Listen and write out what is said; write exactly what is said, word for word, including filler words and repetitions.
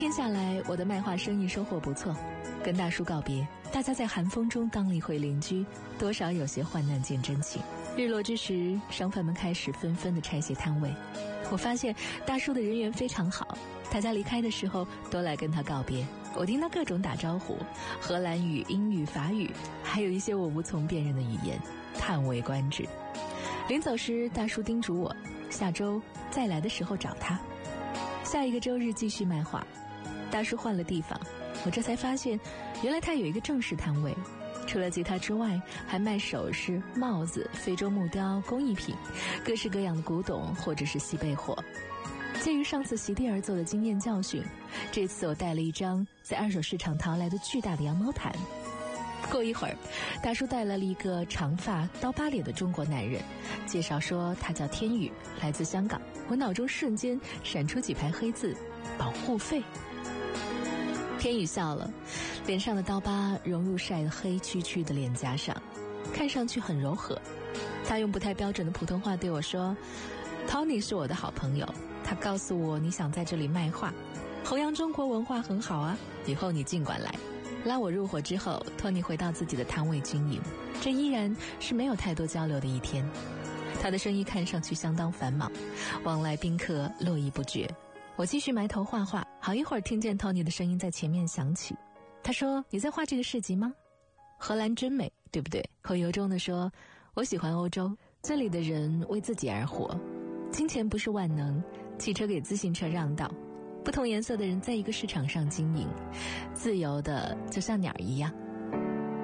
天下来，我的卖画生意收获不错，跟大叔告别，大家在寒风中当了一回邻居，多少有些患难见真情。日落之时，商贩们开始纷纷地拆卸摊位。我发现大叔的人缘非常好，大家离开的时候都来跟他告别。我听他各种打招呼，荷兰语、英语、法语，还有一些我无从辨认的语言，叹为观止。临走时，大叔叮嘱我，下周再来的时候找他。下一个周日继续卖画。大叔换了地方，我这才发现，原来他有一个正式摊位，除了吉他之外，还卖首饰、帽子、非洲木雕、工艺品，各式各样的古董或者是西贝货。鉴于上次席地而坐的经验教训，这次我带了一张在二手市场淘来的巨大的羊毛毯。过一会儿，大叔带来了一个长发刀疤脸的中国男人，介绍说他叫天宇，来自香港。我脑中瞬间闪出几排黑字：保护费。天宇笑了，脸上的刀疤融入晒得黑黢黢的脸颊上，看上去很柔和。他用不太标准的普通话对我说， Tony 是我的好朋友，他告诉我你想在这里卖画，弘扬中国文化很好啊，以后你尽管来。拉我入伙之后，托尼回到自己的摊位经营，这依然是没有太多交流的一天。他的生意看上去相当繁忙，往来宾客络绎不绝。我继续埋头画画，好一会儿听见托尼的声音在前面响起。他说，你在画这个市集吗？荷兰真美，对不对？我由衷地说，我喜欢欧洲，这里的人为自己而活，金钱不是万能，汽车给自行车让道，不同颜色的人在一个市场上经营，自由的就像鸟一样。